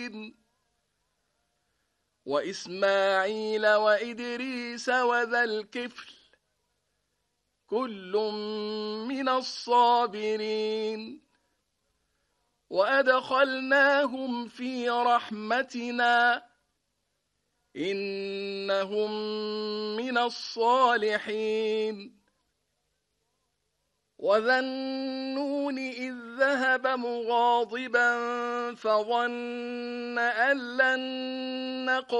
الصابرين وإسماعيل وإدريس وذا الكفل كل من الصابرين وأدخلناهم في رحمتنا إنهم من الصالحين وذا النون إذ ذهب مغاضبا فظن أن لن نقدر